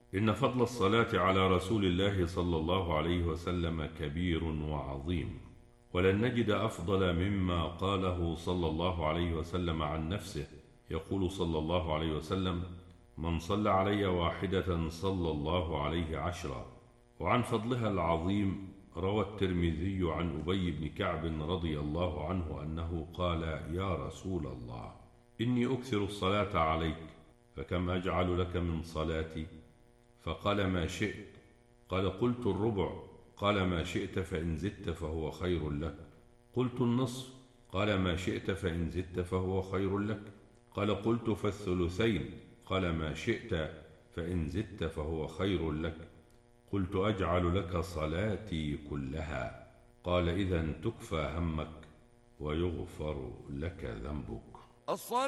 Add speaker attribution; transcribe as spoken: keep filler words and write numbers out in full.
Speaker 1: إن فضل الصلاة على رسول الله صلى الله عليه وسلم كبير وعظيم، ولن نجد أفضل مما قاله صلى الله عليه وسلم عن نفسه. يقول صلى الله عليه وسلم: من صلى علي واحدة صلى الله عليه عشرا. وعن فضلها العظيم روى الترمذي عن أبي بن كعب رضي الله عنه أنه قال: يا رسول الله، إني أكثر الصلاة عليك، فكم أجعل لك من صلاتي؟ فقال: ما شئت. قال: قلت الربع. قال: ما شئت فإن زدت فهو خير لك. قلت النصف. قال: ما شئت فإن زدت فهو خير لك. قال: قلت فالثلثين. قال: ما شئت فإن زدت فهو خير لك. قلت: أجعل لك صلاتي كلها. قال: إذن تكفى همك ويغفر لك ذنبك.